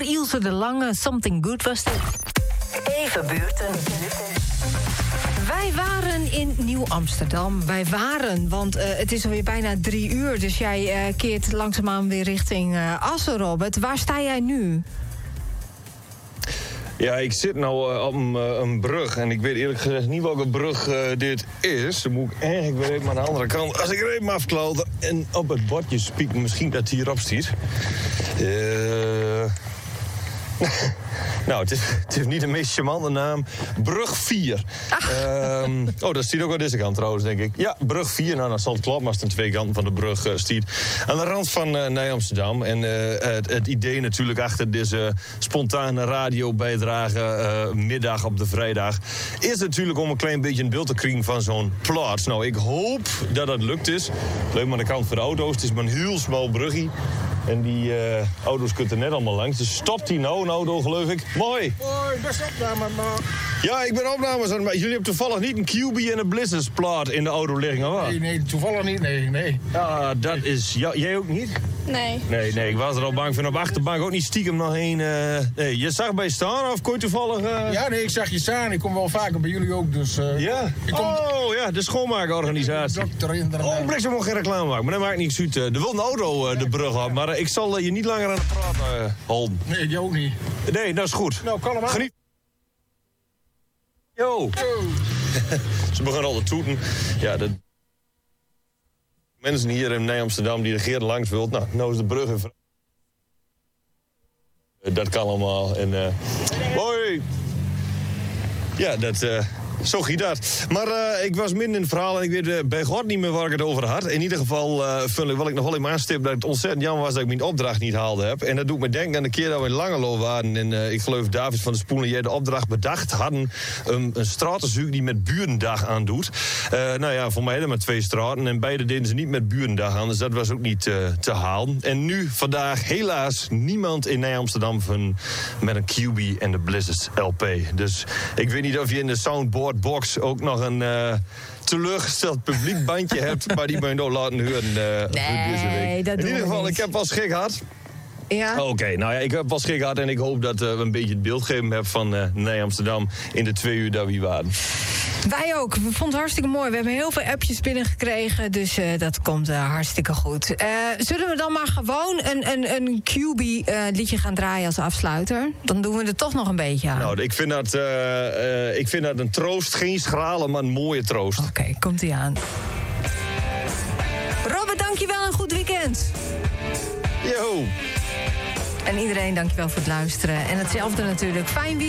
Voor Ilse de Lange, Something Good was dit. Even buurten. Wij waren in Nieuw-Amsterdam. Wij waren, want het is alweer bijna 3 uur. Dus jij keert langzaamaan weer richting Assen, Robert. Waar sta jij nu? Ja, ik zit nou op een brug en ik weet eerlijk gezegd niet welke brug dit is. Dan moet ik eigenlijk weer even aan de andere kant. Als ik er even afklauter en op het bordje spieken, misschien dat het hierop stiet. Nou, het is niet de meest charmante naam. Brug 4. Dat stiet ook aan deze kant trouwens, denk ik. Ja, Brug 4. Nou, dat zal het kloppen als het aan 2 kanten van de brug stiet. Aan de rand van Nieuw-Amsterdam. En het idee natuurlijk achter deze spontane radiobijdrage middag op de vrijdag is natuurlijk om een klein beetje een beeld te krijgen van zo'n plaats. Nou, ik hoop dat dat lukt is. Leuk maar aan de kant voor de auto's. Het is maar een heel smal bruggie. En die auto's kunnen er net allemaal langs. Dus stopt die nou, een auto, geloof ik. Mooi. Hoi, best opname, maar... Ja, ik ben opnames aan. Jullie hebben toevallig niet een QB en een Blizzards-plaat in de auto liggen, of wat? Nee, toevallig niet, nee. Ja, dat is... Jij ook niet? Nee. Nee, ik was er al bang voor. Op de achterbank ook niet stiekem nog een... Nee, je zag bij staan of kon je toevallig... Ja, nee, ik zag je staan. Ik kom wel vaker bij jullie ook, dus... Ja? Oh, ja, de schoonmaakorganisatie. Dokter inderdaad. Oh, Bliksem mag geen reclame maken, maar dat maakt niks uit. Er wil een auto de brug op, maar ik zal je niet langer aan de praat houden. Nee, ik ook niet. Nee, dat is goed. Nou, kan hem aan. Geniet. Yo. Ze beginnen al te toeten. Ja, de mensen hier in Nieuw-Amsterdam die de geer langs wilt. Nou is de brug in. Dat kan allemaal. En hoi. Ja, dat... Zo giet dat. Maar ik was midden in het verhaal en ik weet bij God niet meer waar ik het over had. In ieder geval wil ik nog wel even aanstippen dat het ontzettend jammer was dat ik mijn opdracht niet haalde heb. En dat doet me denken aan de keer dat we in Langelo waren. En ik geloof David van der Spoelen jij de opdracht bedacht hadden. Een stratenzoek die met Burendag aandoet. Nou ja, voor mij hadden maar 2 straten. En beide deden ze niet met Burendag aan. Dus dat was ook niet te halen. En nu, vandaag, helaas niemand in Nieuw-Amsterdam met een QB en de Blizzards LP. Dus ik weet niet of je in de soundboard box ook nog een teleurgesteld publiekbandje hebt, maar die moet je nou laten horen deze week. Dat in ieder geval, niet. ik heb wel schik gehad. Ja. Oké, nou ja, ik heb wel schik gehad en ik hoop dat we een beetje het beeld gegeven hebben van Nieuw-Amsterdam in de 2 uur dat we hier waren. Wij ook. We vonden het hartstikke mooi. We hebben heel veel appjes binnengekregen, dus dat komt hartstikke goed. Zullen we dan maar gewoon een QB-liedje gaan draaien als afsluiter? Dan doen we er toch nog een beetje aan. Nou, ik vind dat een troost. Geen schrale, maar een mooie troost. Oké, komt-ie aan. Robert, dankjewel en een goed weekend. Yo! En iedereen, dankjewel voor het luisteren. En hetzelfde natuurlijk. Fijn weekend.